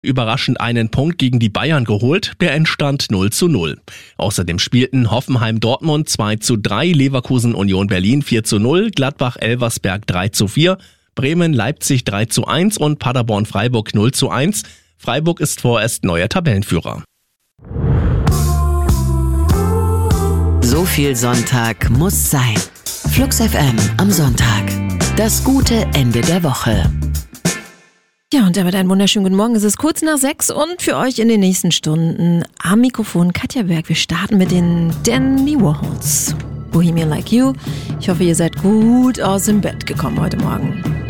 überraschend einen Punkt gegen die Bayern geholt, der Endstand 0:0. Außerdem spielten Hoffenheim-Dortmund 2:3, Leverkusen-Union Berlin 4:0, Gladbach-Elversberg 3:4, Bremen-Leipzig 3:1 und Paderborn-Freiburg 0:1. Freiburg ist vorerst neuer Tabellenführer. So viel Sonntag muss sein. Flux FM am Sonntag. Das gute Ende der Woche. Ja, und damit einen wunderschönen guten Morgen. Es ist kurz nach 6 und für euch in den nächsten Stunden am Mikrofon Katja Berg. Wir starten mit den Dandy Warhols. Bohemian Like You. Ich hoffe, ihr seid gut aus dem Bett gekommen heute Morgen.